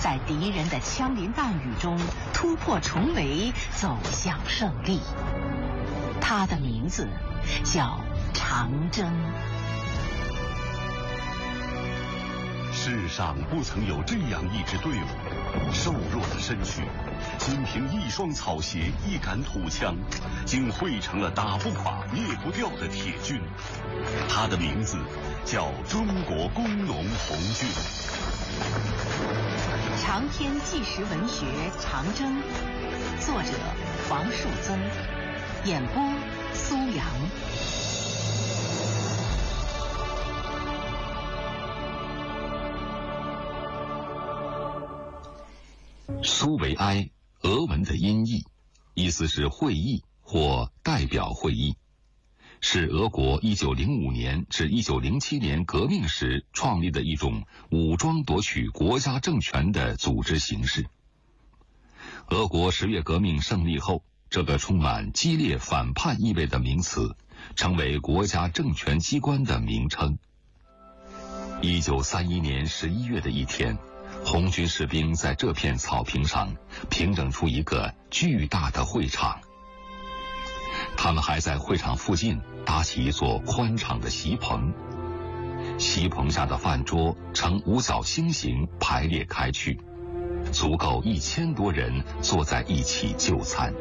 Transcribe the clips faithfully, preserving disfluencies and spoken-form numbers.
在敌人的枪林弹雨中突破重围，走向胜利。他的名字叫长征。 世上不曾有这样一支队伍，瘦弱的身躯，仅凭一双草鞋、一杆土枪，竟汇成了打不垮、灭不掉的铁军。他的名字叫中国工农红军。 长篇纪实文学《长征》，作者黄树增，演播苏阳。 苏维埃，俄文的音译，意思是会议或代表会议，是俄国一九零五年至一九零七年革命时创立的一种武装夺取国家政权的组织形式。俄国十月革命胜利后，这个充满激烈反叛意味的名词成为国家政权机关的名称。一九三一年十一月的一天，红军士兵在这片草坪上平整出一个巨大的会场。他们还在会场附近搭起一座宽敞的席棚，席棚下的饭桌呈五角星形排列开去，足够一千多人坐在一起就餐。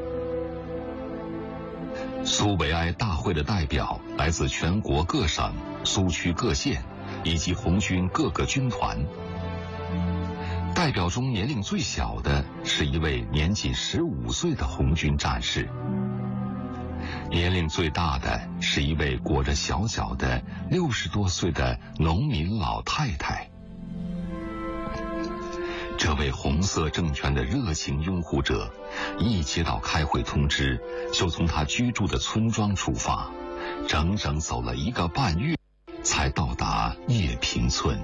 苏维埃大会的代表来自全国各省、苏区各县以及红军各个军团。代表中年龄最小的是一位年仅十五岁的红军战士，年龄最大的是一位裹着小脚的六十多岁的农民老太太。这位红色政权的热情拥护者，一接到开会通知，就从他居住的村庄出发，整整走了一个半月，才到达叶平村。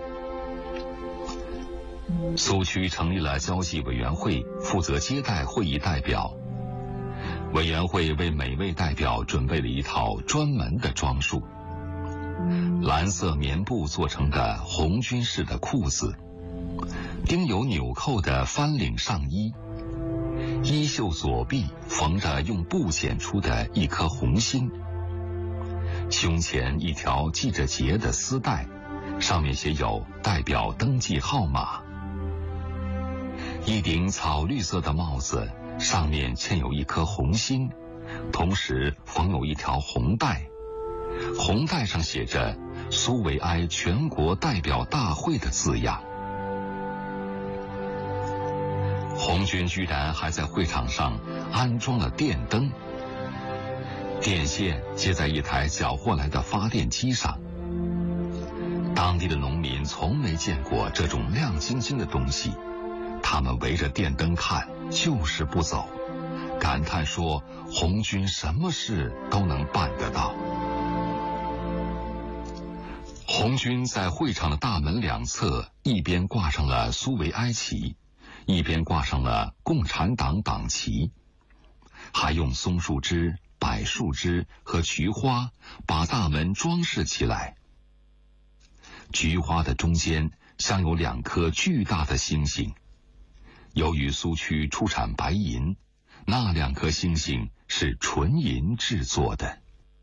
苏区成立了交际委员会，负责接待会议代表。委员会为每位代表准备了一套专门的装束：蓝色棉布做成的红军式的裤子，钉有纽扣的翻领上衣，衣袖左臂缝着用布剪出的一颗红心，胸前一条系着结的丝带，上面写有代表登记号码。一顶草绿色的帽子，上面嵌有一颗红心，同时缝有一条红带，红带上写着苏维埃全国代表大会的字样。红军居然还在会场上安装了电灯，电线接在一台缴获来的发电机上。当地的农民从没见过这种亮晶晶的东西，他们围着电灯看，就是不走，感叹说红军什么事都能办得到。红军在会场的大门两侧，一边挂上了苏维埃旗，一边挂上了共产党党旗，还用松树枝、柏树枝和菊花把大门装饰起来。菊花的中间镶有两颗巨大的星星，由于苏区出产白银，那两颗星星是纯银制作的。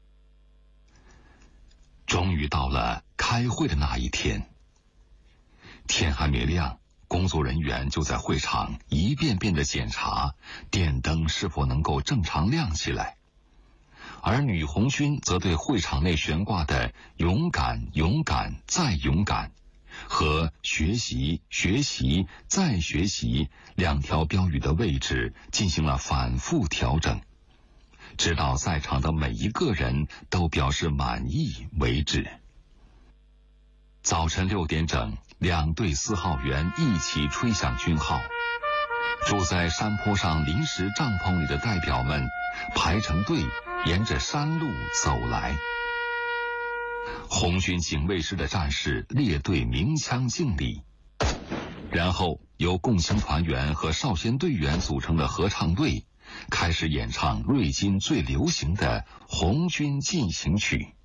终于到了开会的那一天，天还没亮，工作人员就在会场一遍遍地检查电灯是否能够正常亮起来，而女红军则对会场内悬挂的勇敢勇敢再勇敢和学习学习再学习两条标语的位置进行了反复调整，直到在场的每一个人都表示满意为止。早晨六点整，两队四号员一起吹响军号，住在山坡上临时帐篷里的代表们排成队沿着山路走来。红军警卫师的战士列队鸣枪敬礼，然后由共青团员和少先队员组成的合唱队开始演唱瑞金最流行的红军进行曲。